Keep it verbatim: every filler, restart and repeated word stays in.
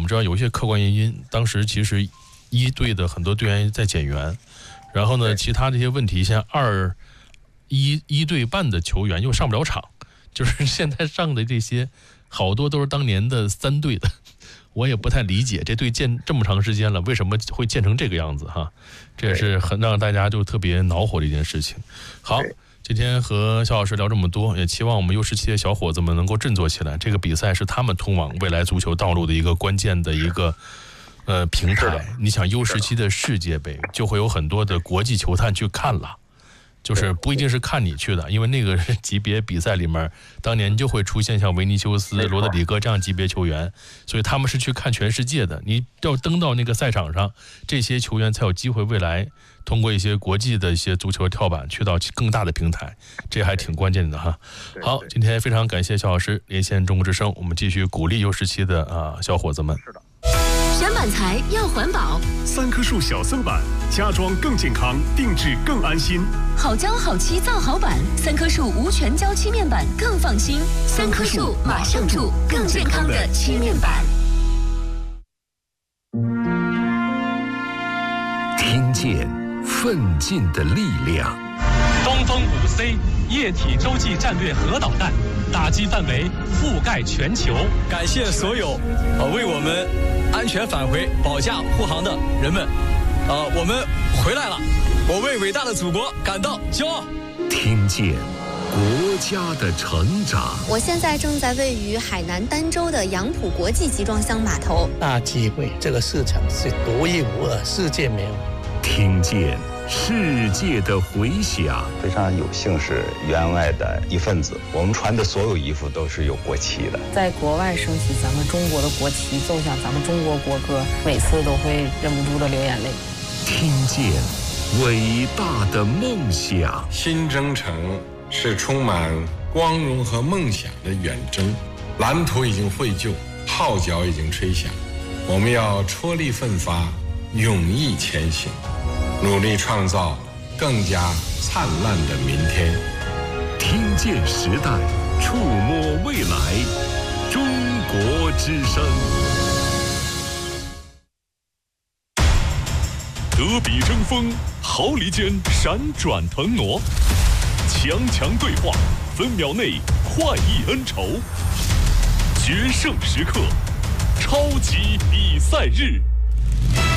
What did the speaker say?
知道有一些客观原因，当时其实一队的很多队员在减员，然后呢，其他这些问题，像二一一队半的球员又上不了场，就是现在上的这些好多都是当年的三队的。我也不太理解这队建这么长时间了，为什么会建成这个样子哈？这也是很让大家就特别恼火的一件事情。好，今天和肖老师聊这么多，也期望我们 U 十七的小伙子们能够振作起来。这个比赛是他们通往未来足球道路的一个关键的一个呃平台。你想 U 十七的世界杯，就会有很多的国际球探去看了。就是不一定是看你去的，因为那个级别比赛里面当年就会出现像维尼修斯、罗德里戈这样级别球员，所以他们是去看全世界的。你要登到那个赛场上，这些球员才有机会未来通过一些国际的一些足球跳板去到更大的平台，这还挺关键的哈。好，今天非常感谢肖老师连线中国之声，我们继续鼓励 U 十七的啊小伙子们。 是的。 选板材要环保， 三棵树小色板，家装更健康，定制更安心。 好胶好漆造好板，三棵树无全胶漆面板更放心。三棵树马上住更健康的漆面板。 听见奋进的力量。 东风五 C 液体洲际战略核导弹，打击范围覆盖全球。 感谢所有呃为我们安全返回、保驾护航的人们，呃，我们回来了，我为伟大的祖国感到骄傲。 听见国家的成长。 我现在正在位于海南儋州的杨浦国际集装箱码头。 大机会，这个市场是独一无二，世界没有。 听见世界的回响。 非常有幸是员外的一份子，我们穿的所有衣服都是有国旗的。 在国外升起咱们中国的国旗，奏响咱们中国国歌，每次都会忍不住的流眼泪。 听见伟大的梦想。 新征程是充满光荣和梦想的远征，蓝图已经绘就，号角已经吹响，我们要踔厉奋发，勇毅前行，努力创造更加灿烂的明天。 听见时代，触摸未来，中国之声。 德比争锋，毫厘间闪转腾挪，强强对话，分秒内快意恩仇，决胜时刻，超级比赛日。